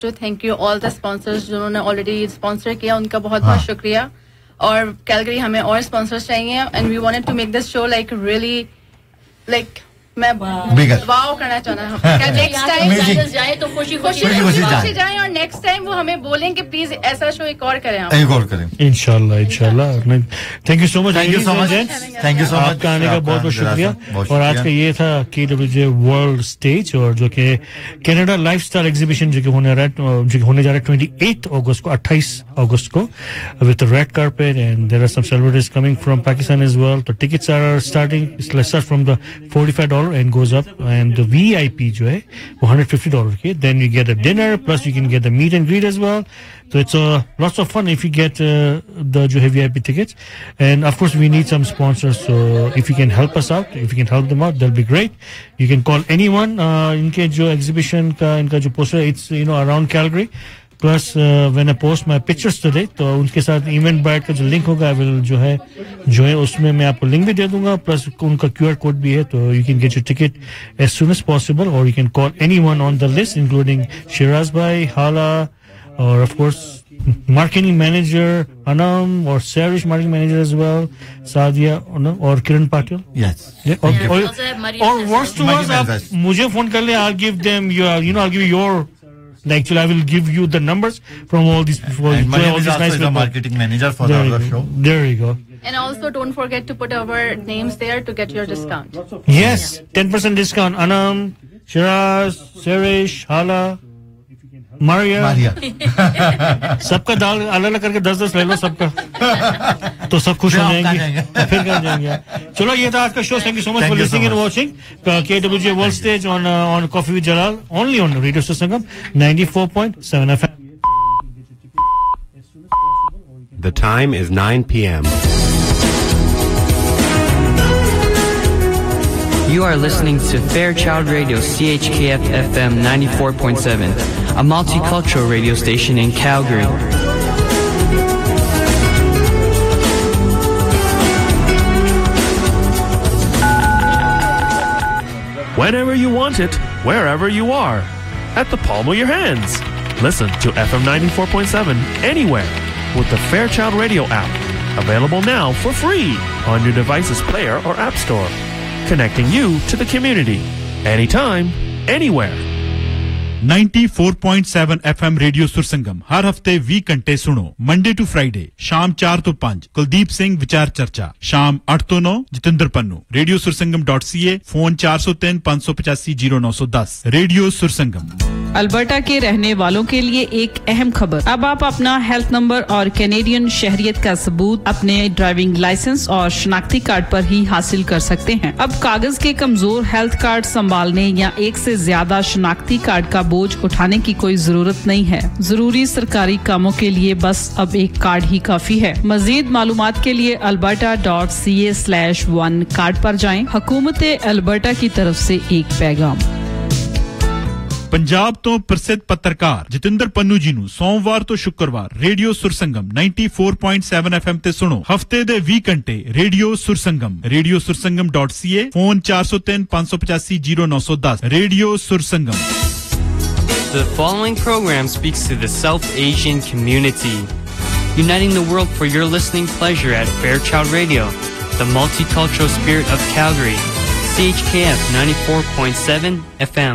to thank you all the sponsors जिन्होंने already sponsor किया उनका बहुत-बहुत शुक्रिया और Calgary हमें और sponsors चाहिए and we wanted to make this show like really like मैं वाव करना चाहता हूँ क्या नेक्स्ट टाइम जाए तो खुशी जाए और नेक्स्ट टाइम वो हमें बोलें कि प्लीज ऐसा शो एक और करें इंशाल्लाह थैंक यू सो मच आपका आने का बहुत बहुत शुक्रिया और आज का ये था KWJ वर्ल्ड स्टेज और जो कि कनाडा लाइफस्टाइल एग्जीबिशन जो कि होने जा रहा है 28 अगस्त को 28 अगस्त को with the red carpet and there are some celebrities coming from Pakistan as well. The tickets are starting from the $45 and goes up and the VIP जो है वो $150 के then you get a dinner plus you can get the meet and greet as well so it's lots of fun if you get the जो है VIP tickets and of course we need some sponsors so if you can help us out if you can help them out that'll be great you can call anyone इनके जो exhibition का इनका जो poster it's around Calgary plus when I post my pictures today तो उनके साथ event brite का जो link होगा I will जो है उसमें मैं आपको link भी दे दूंगा plus उनका QR code भी है तो you can get your ticket as soon as possible or you can call anyone on the list including Shiraz Bhai, Hala or of course marketing manager Anam or Sarish marketing manager as well Sadia or Kiran Patil yes yeah, or worst to worst आप मुझे phone कर ले I'll give them your I'll give you your actually I will give you the numbers from all these people and Mariam is also the marketing manager for our show there you go and also don't forget to put our names there to get your discount yes 10% discount Anam Shiraz Sarish Hala Maria सबका दाल अलग-अलग करके 10-10 ले लो सबका तो सब खुश हो जाएंगे फिर कर जाएंगे चलो ये था आज का show thank you so much for listening and watching KWJ world stage on Coffee with Jalal only on Radio Sangam 94.7 FM The time is 9 p.m. You are listening to Fairchild Radio CHKF FM 94.7, a multicultural radio station in Calgary. Whenever you want it, wherever you are, at the palm of your hands. Listen to FM 94.7 anywhere with the Fairchild Radio app, available now for free on your device's player or app store. Connecting you to the community anytime, anywhere. 94.7 FM radio Sursangam हर हफ्ते 20 घंटे सुनो Monday to Friday शाम 4 तो 5 कुलदीप सिंह विचार चर्चा शाम 8 तो 9 Jitendra Pannu radio सुरसंगम.ca phone 403 585 0910 radio Sursangam Alberta के रहने वालों के लिए एक अहम खबर अब आप अपना हेल्थ नंबर और कैनेडियन शहरियत का सबूत अपने ड्राइविंग लाइसेंस और शनाख्ती कार्ड पर ही हासिल कर सकते हैं अब कागज के कमजोर हेल्थ कार्ड संभालने या एक से ज्यादा शनाख्ती कार्ड का बोझ उठाने की कोई जरूरत नहीं है जरूरी सरकारी कामों के लिए बस अब एक कार्ड ही काफी है मजीद मालूमात के लिए alberta.ca/1 कार्ड पर जाएं हुकूमत अल्बर्टा की तरफ से एक पैगाम पंजाब तो प्रसिद्ध पत्रकार जितेंद्र पन्नू जी नु सोमवार तो शुक्रवार रेडियो सुरसंगम 94.7 FM ते सुनो हफ्ते दे 20 घंटे radio सुरसंगम.ca phone 403 585 0910 radio Sursangam The following program speaks to the South Asian community, uniting the world for your listening pleasure at Fairchild Radio, the multicultural spirit of Calgary, CHKF 94.7 FM.